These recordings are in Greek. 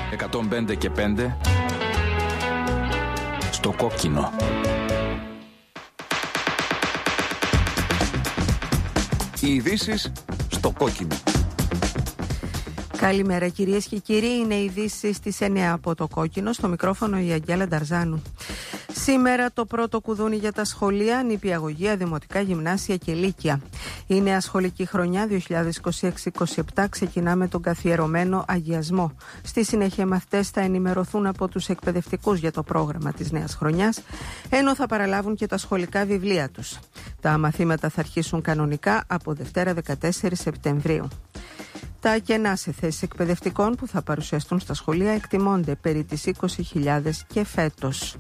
105 και 5 στο κόκκινο. Οι ειδήσεις στο κόκκινο. Καλημέρα κυρίες και κύριοι, είναι οι ειδήσεις στις 9 από το κόκκινο, στο μικρόφωνο η Αγγέλα Νταρζάνου. Σήμερα το πρώτο κουδούνι για τα σχολεία, νηπιαγωγεία, δημοτικά, γυμνάσια και λύκεια. Η νέα σχολική χρονιά 2026-27 ξεκινά με τον καθιερωμένο αγιασμό. Στη συνέχεια, οι μαθητές θα ενημερωθούν από τους εκπαιδευτικούς για το πρόγραμμα της νέας χρονιάς, ενώ θα παραλάβουν και τα σχολικά βιβλία τους. Τα μαθήματα θα αρχίσουν κανονικά από Δευτέρα 14 Σεπτεμβρίου. Τα κενά σε θέσεις εκπαιδευτικών που θα παρουσιαστούν στα σχολεία εκτιμώνται περί τις 20.000 και φέτος.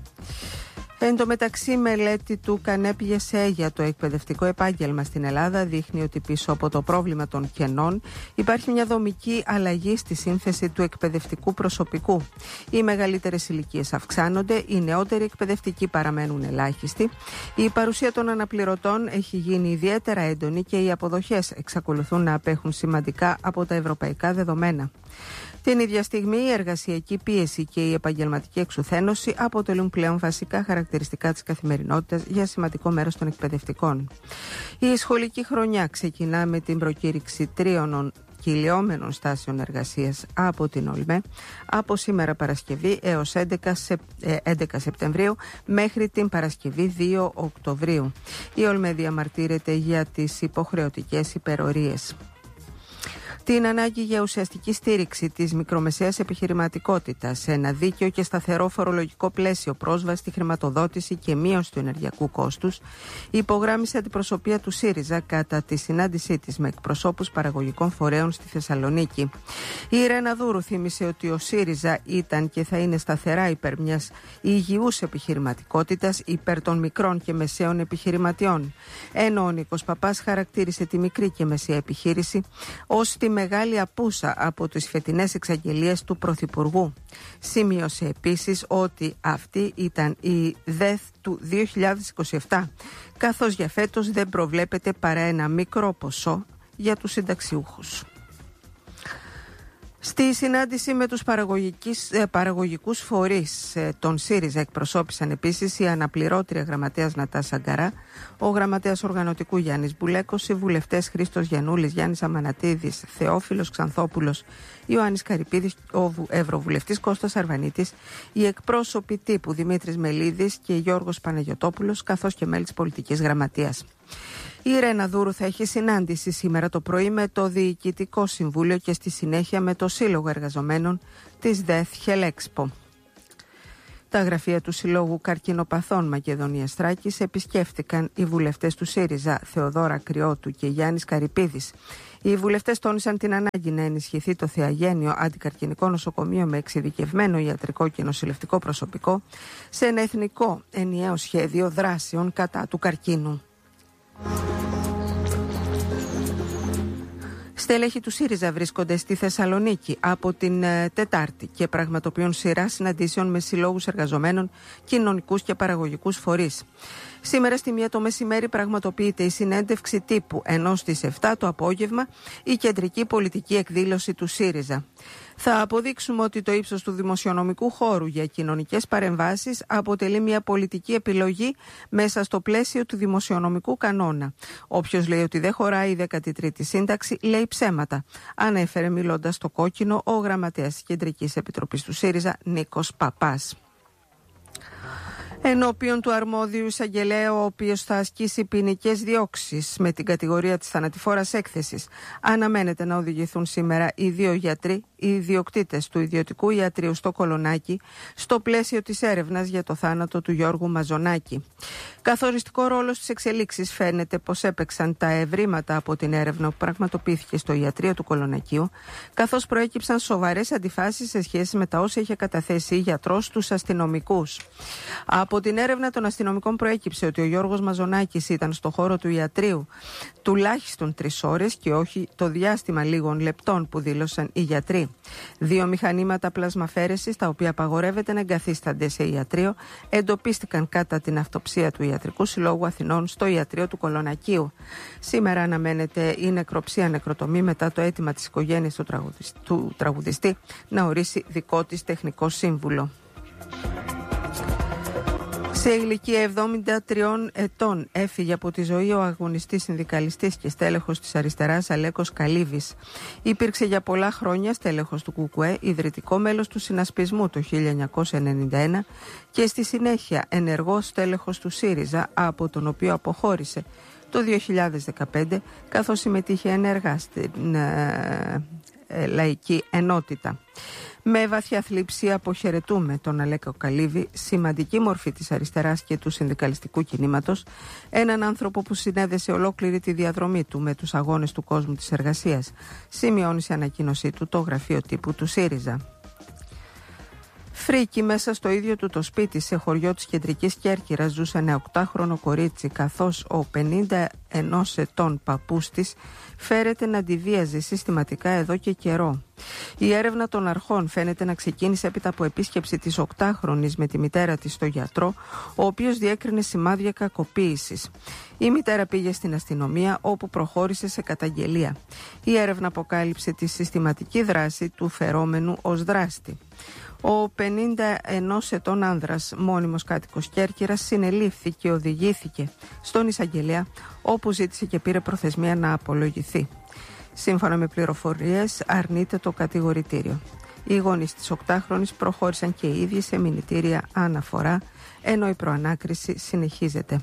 Εν τω μεταξύ, μελέτη του ΚΑΝΕΠ για το εκπαιδευτικό επάγγελμα στην Ελλάδα δείχνει ότι πίσω από το πρόβλημα των κενών υπάρχει μια δομική αλλαγή στη σύνθεση του εκπαιδευτικού προσωπικού. Οι μεγαλύτερες ηλικίες αυξάνονται, οι νεότεροι εκπαιδευτικοί παραμένουν ελάχιστοι, η παρουσία των αναπληρωτών έχει γίνει ιδιαίτερα έντονη και οι αποδοχές εξακολουθούν να απέχουν σημαντικά από τα ευρωπαϊκά δεδομένα. Την ίδια στιγμή, η εργασιακή πίεση και η επαγγελματική εξουθένωση αποτελούν πλέον βασικά χαρακτηριστικά της καθημερινότητας για σημαντικό μέρος των εκπαιδευτικών. Η σχολική χρονιά ξεκινά με την προκήρυξη 3 κυλιόμενων στάσεων εργασίας από την ΟΛΜΕ από σήμερα Παρασκευή έως 11 Σεπτεμβρίου μέχρι την Παρασκευή 2 Οκτωβρίου. Η ΟΛΜΕ διαμαρτύρεται για τις υποχρεωτικές υπερορίες. Την ανάγκη για ουσιαστική στήριξη της μικρομεσαίας επιχειρηματικότητας σε ένα δίκαιο και σταθερό φορολογικό πλαίσιο, πρόσβαση στη χρηματοδότηση και μείωση του ενεργειακού κόστους, υπογράμμισε αντιπροσωπεία του ΣΥΡΙΖΑ κατά τη συνάντησή της με εκπροσώπους παραγωγικών φορέων στη Θεσσαλονίκη. Η Ρένα Δούρου θύμισε ότι ο ΣΥΡΙΖΑ ήταν και θα είναι σταθερά υπέρ μιας υγιούς επιχειρηματικότητας, υπέρ των μικρών και μεσαίων επιχειρηματιών. Ενώ ο Νίκος Παπάς χαρακτήρισε τη μικρή και μεσαία επιχείρηση ως τη μεγάλη απούσα από τις φετινές εξαγγελίες του Πρωθυπουργού. Σημείωσε επίσης ότι αυτή ήταν η ΔΕΘ του 2027, καθώς για φέτος δεν προβλέπεται παρά ένα μικρό ποσό για τους συνταξιούχους. Στη συνάντηση με τους παραγωγικούς φορείς των ΣΥΡΙΖΑ εκπροσώπησαν επίσης η αναπληρώτρια γραμματέας Νατάσα Γκαρά, ο γραμματέας οργανωτικού Γιάννης Μπουλέκος, οι βουλευτές Χρήστος Γιαννούλης, Γιάννης Αμανατίδης, Θεόφιλος Ξανθόπουλος, Ιωάννης Καρυπίδης, ο ευρωβουλευτής Κώστας Αρβανίτης, οι εκπρόσωποι τύπου Δημήτρης Μελίδης και Γιώργος Παναγιωτόπουλος, καθώς και μέλη της πολιτικής γραμματείας. Η Ρένα Δούρου θα έχει συνάντηση σήμερα το πρωί με το Διοικητικό Συμβούλιο και στη συνέχεια με το Σύλλογο Εργαζομένων της ΔΕΘ Χελέξπο. Τα γραφεία του Συλλόγου Καρκινοπαθών Μακεδονίας Θράκης επισκέφτηκαν οι βουλευτές του ΣΥΡΙΖΑ Θεοδόρα Κρυώτου και Γιάννης Καρυπίδης. Οι βουλευτές τόνισαν την ανάγκη να ενισχυθεί το Θεαγένειο Αντικαρκινικό Νοσοκομείο με εξειδικευμένο ιατρικό και νοσηλευτικό προσωπικό σε ένα εθνικό ενιαίο σχέδιο δράσεων κατά του καρκίνου. Στέλεχοι του ΣΥΡΙΖΑ βρίσκονται στη Θεσσαλονίκη από την Τετάρτη και πραγματοποιούν σειρά συναντήσεων με συλλόγους εργαζομένων, κοινωνικούς και παραγωγικούς φορείς. Σήμερα στη 1 το μεσημέρι πραγματοποιείται η συνέντευξη τύπου, ενώ στις 7 το απόγευμα η κεντρική πολιτική εκδήλωση του ΣΥΡΙΖΑ. Θα αποδείξουμε ότι το ύψος του δημοσιονομικού χώρου για κοινωνικές παρεμβάσεις αποτελεί μια πολιτική επιλογή μέσα στο πλαίσιο του δημοσιονομικού κανόνα. Όποιος λέει ότι δεν χωράει η 13η σύνταξη λέει ψέματα, ανέφερε μιλώντας στο κόκκινο ο γραμματέας της Κεντρικής Επιτροπής του ΣΥΡΙΖΑ Νίκος Παπάς. Ενώπιον του αρμόδιου εισαγγελέα, ο οποίος θα ασκήσει ποινικές διώξεις με την κατηγορία της θανατηφόρας έκθεσης, αναμένεται να οδηγηθούν σήμερα οι 2 γιατροί, οι ιδιοκτήτες του ιδιωτικού ιατρείου στο Κολονάκι, στο πλαίσιο της έρευνας για το θάνατο του Γιώργου Μαζονάκη. Καθοριστικό ρόλο στις εξελίξεις φαίνεται πως έπαιξαν τα ευρήματα από την έρευνα που πραγματοποιήθηκε στο ιατρείο του Κολονακίου, καθώς προέκυψαν σοβαρές αντιφάσεις σε σχέση με τα όσα είχε καταθέσει η γιατρός στους αστυνομικούς. Από την έρευνα των αστυνομικών προέκυψε ότι ο Γιώργος Μαζονάκης ήταν στο χώρο του ιατρείου τουλάχιστον 3 ώρες και όχι το διάστημα λίγων λεπτών που δήλωσαν οι γιατροί. 2 μηχανήματα πλασμαφέρεσης, τα οποία απαγορεύεται να εγκαθίστανται σε ιατρείο, εντοπίστηκαν κατά την αυτοψία του Ιατρικού Συλλόγου Αθηνών στο ιατρείο του Κολονακίου. Σήμερα αναμένεται η νεκροψία νεκροτομή μετά το αίτημα της οικογένειας του τραγουδιστή να ορίσει δικό της τεχνικό σύμβουλο. Σε ηλικία 73 ετών έφυγε από τη ζωή ο αγωνιστής συνδικαλιστής και στέλεχος της αριστεράς Αλέκος Καλύβης. Υπήρξε για πολλά χρόνια στέλεχος του ΚΚΕ, ιδρυτικό μέλος του Συνασπισμού το 1991 και στη συνέχεια ενεργός στέλεχος του ΣΥΡΙΖΑ, από τον οποίο αποχώρησε το 2015, καθώς συμμετείχε ενεργά στην Λαϊκή Ενότητα. Με βαθιά θλίψη αποχαιρετούμε τον Αλέκο Καλύβη, σημαντική μορφή της αριστεράς και του συνδικαλιστικού κινήματος, έναν άνθρωπο που συνέδεσε ολόκληρη τη διαδρομή του με τους αγώνες του κόσμου της εργασίας, σημειώνει σε ανακοίνωσή του το γραφείο τύπου του ΣΥΡΙΖΑ. Φρίκι μέσα στο ίδιο του το σπίτι σε χωριό της Κεντρικής Κέρκυρας ζούσε ένα 8χρονο κορίτσι, καθώς ο 51 ετών παππούς της φέρεται να τη βίαζε συστηματικά εδώ και καιρό. Η έρευνα των αρχών φαίνεται να ξεκίνησε έπειτα από επίσκεψη της 8χρονης με τη μητέρα της στο γιατρό, ο οποίος διέκρινε σημάδια κακοποίησης. Η μητέρα πήγε στην αστυνομία, όπου προχώρησε σε καταγγελία. Η έρευνα αποκάλυψε τη συστηματική δράση του φερόμενου ως δράστη. Ο 51 ετών άνδρας, μόνιμος κάτοικος Κέρκυρας, συνελήφθη και οδηγήθηκε στον εισαγγελέα, όπου ζήτησε και πήρε προθεσμία να απολογηθεί. Σύμφωνα με πληροφορίες, αρνείται το κατηγορητήριο. Οι γονείς της 8χρονης προχώρησαν και οι ίδιοι σε μηνυτήρια αναφορά, ενώ η προανάκριση συνεχίζεται.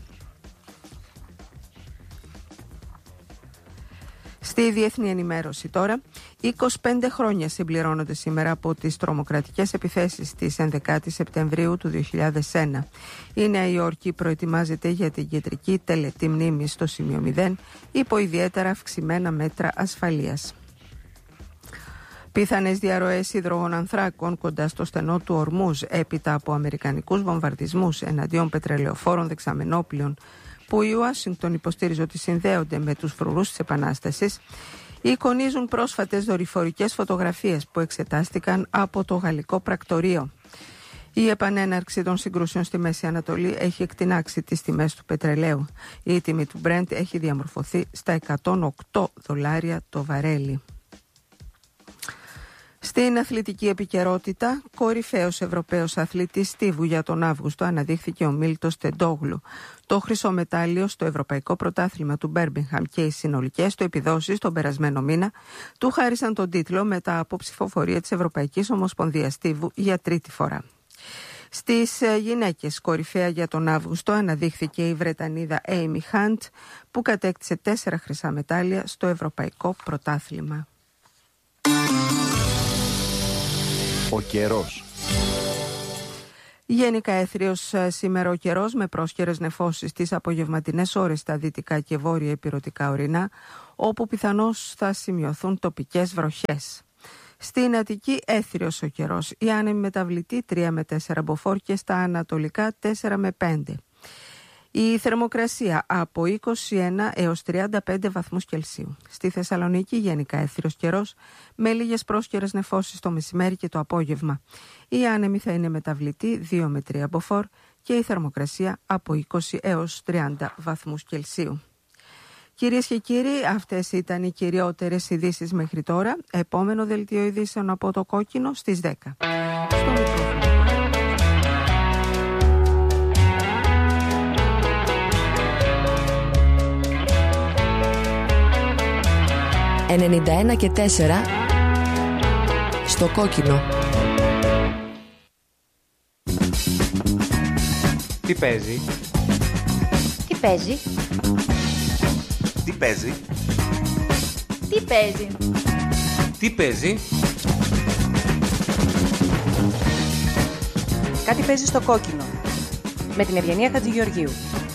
Στη διεθνή ενημέρωση τώρα, 25 χρόνια συμπληρώνονται σήμερα από τις τρομοκρατικές επιθέσεις της 11ης Σεπτεμβρίου του 2001. Η Νέα Υόρκη προετοιμάζεται για την κεντρική τελετή μνήμης στο σημείο 0 υπό ιδιαίτερα αυξημένα μέτρα ασφαλείας. Πιθανές διαρροές υδρογονανθράκων κοντά στο στενό του Ορμούζ έπειτα από αμερικανικούς βομβαρδισμούς εναντίον πετρελαιοφόρων δεξαμενόπλων που η Ουάσιγκτον υποστήριζε ότι συνδέονται με τους φρουρούς της Επανάστασης, εικονίζουν πρόσφατες δορυφορικές φωτογραφίες που εξετάστηκαν από το γαλλικό πρακτορείο. Η επανέναρξη των συγκρούσεων στη Μέση Ανατολή έχει εκτινάξει τις τιμές του πετρελαίου. Η τιμή του Brent έχει διαμορφωθεί στα $108 το βαρέλι. Στην αθλητική επικαιρότητα, κορυφαίος Ευρωπαίος αθλητής στίβου για τον Αύγουστο αναδείχθηκε ο Μίλτος Τεντόγλου. Το χρυσό μετάλλιο στο Ευρωπαϊκό Πρωτάθλημα του Μπέρμιγχαμ και οι συνολικές του επιδόσεις τον περασμένο μήνα του χάρισαν τον τίτλο μετά από ψηφοφορία της Ευρωπαϊκής Ομοσπονδίας Στίβου για 3η φορά. Στις γυναίκες, κορυφαία για τον Αύγουστο αναδείχθηκε η Βρετανίδα Amy Hunt, που κατέκτησε 4 χρυσά μετάλλια στο Ευρωπαϊκό Πρωτάθλημα. Ο καιρός. Γενικά έθριος σήμερα ο καιρός, με πρόσκαιρες νεφώσεις τις απογευματινές ώρες στα δυτικά και βόρεια ηπειρωτικά ορεινά, όπου πιθανώς θα σημειωθούν τοπικές βροχές. Στην Αττική έθριος ο καιρός, η άνεμη μεταβλητή 3 με 4 μποφόρ και στα ανατολικά 4 με 5. Η θερμοκρασία από 21 έως 35 βαθμούς Κελσίου. Στη Θεσσαλονίκη γενικά έθριος καιρός, με λίγες πρόσκαιρες νεφώσεις το μεσημέρι και το απόγευμα. Η άνεμη θα είναι μεταβλητή 2 με 3 μποφόρ και η θερμοκρασία από 20 έως 30 βαθμούς Κελσίου. Κυρίες και κύριοι, αυτές ήταν οι κυριότερες ειδήσεις μέχρι τώρα. Επόμενο δελτίο ειδήσεων από το Κόκκινο στις 10. Στο μικρόφωνο. 91 και 4 στο Κόκκινο. Τι παίζει? Τι παίζει? Τι παίζει? Τι παίζει? Τι παίζει? Κάτι παίζει στο Κόκκινο με την Ευγενία Χατζηγεωργίου.